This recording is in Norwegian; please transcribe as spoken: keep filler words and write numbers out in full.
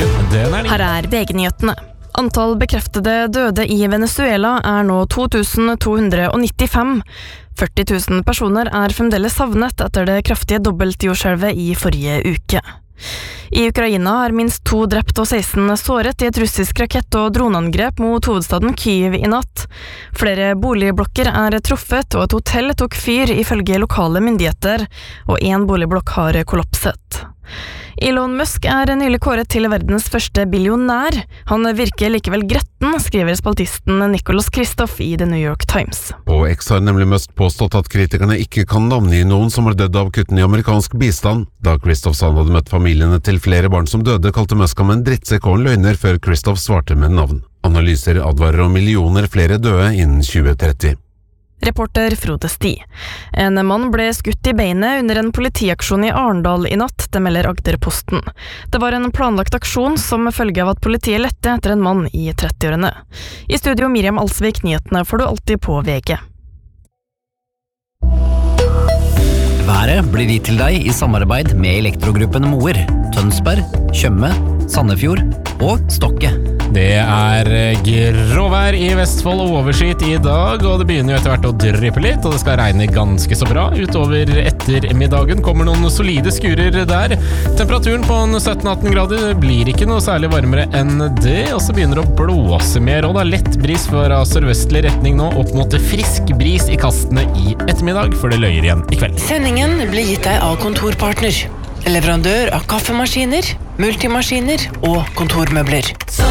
klokken den er ni. Her er V G-nyhetene. Antall bekreftede døde i Venezuela er nå to tusen to hundre nittifem. førti tusen personer er fremdeles savnet etter det kraftige dobbeltjordskjelvet i forrige uke. I Ukraina er minst to drept og seksten såret i et russisk rakett- og droneangrep mot hovedstaden Kyiv i natt. Flere boligblokker er truffet, og et hotell tok fyr ifølge lokale myndigheter, og en boligblokk har kollapset. Elon Musk er nylig kåret til verdens første billionær. Han virker likevel gretten, skriver spaltisten Nicholas Kristoff i The New York Times. På X har nemlig Musk påstått at kritikerne ikke kan navngi noen som har dødd av kuttene i amerikansk bistand. Da Kristoff sa han hadde møtt familiene til flere barn som døde, kalte Musk ham en drittsekk og en løgner før Kristoff svarte med navn. Analyser advarer om millioner flere døde innen tjue tretti. Reporter Frode Sti. En mann ble skutt i beinet under en politiaksjon i Arendal i natt, det melder Agderposten. Det var en planlagt aksjon som følge av at politiet lette etter en mann i trettiårene. I studio Miriam Alsvik, nyhetene får du alltid på V G. Været blir gitt til deg i samarbeid med Elektrogruppen Moer, Tønsberg, Tjøme, Sandefjord og Stokke. Det er gråvær i Vestfold og overskyet i dag, og det begynner jo etter hvert å dryppe litt, og det skal regne ganske så bra. Utover ettermiddagen kommer noen solide skurer der. Temperaturen på sytten til atten grader blir ikke noe særlig varmere enn det, og så begynner det å blåse mer, og det er lett bris fra sørvestlig retning nå, opp mot frisk bris i kastene i ettermiddag, før det løyer igjen i kveld. Sendingen blir gitt deg av Kontorpartner, leverandør av kaffemaskiner, multimaskiner og kontormøbler.